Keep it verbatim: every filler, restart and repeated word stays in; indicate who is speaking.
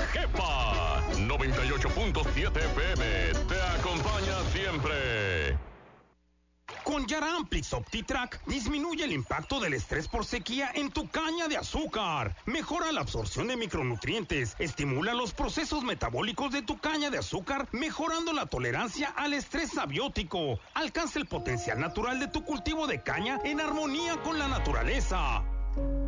Speaker 1: jefa. noventa y ocho punto siete F M te acompaña siempre.
Speaker 2: Con Yara Amplix OptiTrack disminuye el impacto del estrés por sequía en tu caña de azúcar. Mejora la absorción de micronutrientes, estimula los procesos metabólicos de tu caña de azúcar, mejorando la tolerancia al estrés abiótico. Alcanza el potencial natural de tu cultivo de caña en armonía con la naturaleza.